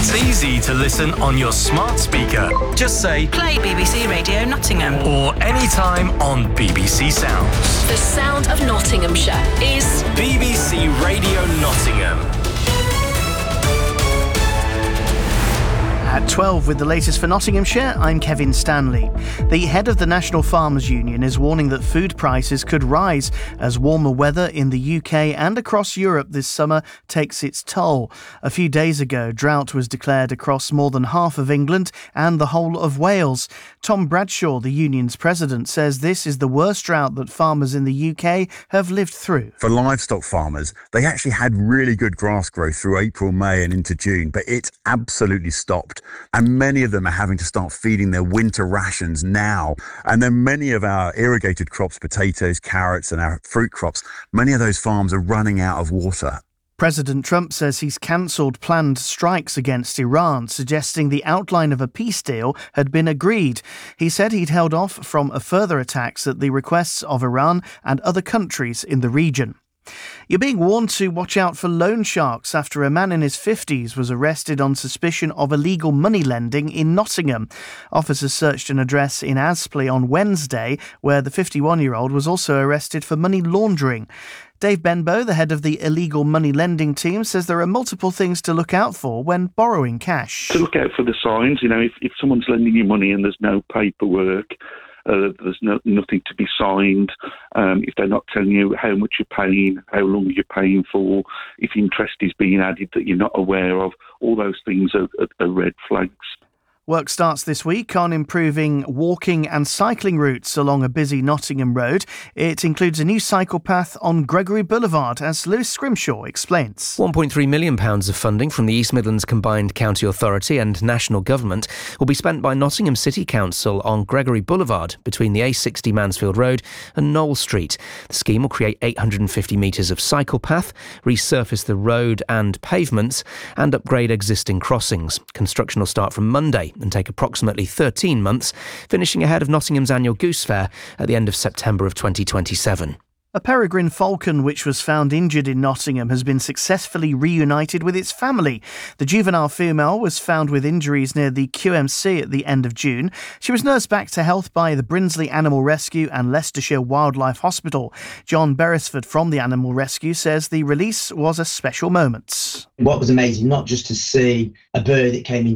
It's easy to listen on your smart speaker. Just say, play BBC Radio Nottingham. or anytime on BBC Sounds. The sound of Nottinghamshire is BBC Radio Nottingham. At 12 with the latest for Nottinghamshire, I'm Kevin Stanley. The head of the National Farmers Union is warning that food prices could rise as warmer weather in the UK and across Europe this summer takes its toll. A few days ago, drought was declared across more than half of England and the whole of Wales. Tom Bradshaw, the union's president, says this is the worst drought that farmers in the UK have lived through. For livestock farmers, they actually had really good grass growth through April, May and into June, but it absolutely stopped. And many of them are having to start feeding their winter rations now. And then many of our irrigated crops, potatoes, carrots and our fruit crops, many of those farms are running out of water. President Trump says he's cancelled planned strikes against Iran, suggesting the outline of a peace deal had been agreed. He said he'd held off from further attacks at the requests of Iran and other countries in the region. You're being warned to watch out for loan sharks after a man in his 50s was arrested on suspicion of illegal money lending in Nottingham. Officers searched an address in Aspley on Wednesday, where the 51-year-old was also arrested for money laundering. Dave Benbow, the head of the illegal money lending team, says there are multiple things to look out for when borrowing cash. To look out for the signs, if someone's lending you money and there's no paperwork, there's nothing to be signed, if they're not telling you how much you're paying, how long you're paying for, if interest is being added that you're not aware of, all those things are red flags. Work starts this week on improving walking and cycling routes along a busy Nottingham road. It includes a new cycle path on Gregory Boulevard, as Lewis Scrimshaw explains. £1.3 million of funding from the East Midlands Combined County Authority and National Government will be spent by Nottingham City Council on Gregory Boulevard between the A60 Mansfield Road and Knoll Street. The scheme will create 850 metres of cycle path, resurface the road and pavements and upgrade existing crossings. Construction will start from Monday and take approximately 13 months, finishing ahead of Nottingham's annual Goose Fair at the end of September of 2027. A peregrine falcon which was found injured in Nottingham has been successfully reunited with its family. The juvenile female was found with injuries near the QMC at the end of June. She was nursed back to health by the Brinsley Animal Rescue and Leicestershire Wildlife Hospital. John Beresford from the Animal Rescue says the release was a special moment. What was amazing, not just to see a bird that came in